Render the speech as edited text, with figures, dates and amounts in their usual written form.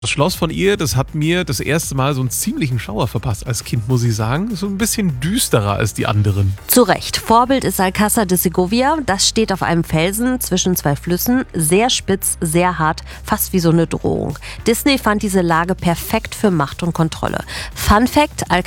Das Schloss von ihr, das hat mir das erste Mal so einen ziemlichen Schauer verpasst als Kind, muss ich sagen. So ein bisschen düsterer als die anderen. Zu Recht. Vorbild ist Alcázar de Segovia. Das steht auf einem Felsen zwischen zwei Flüssen. Sehr spitz, sehr hart, fast wie so eine Drohung. Disney fand diese Lage perfekt für Macht und Kontrolle. Fun Fact: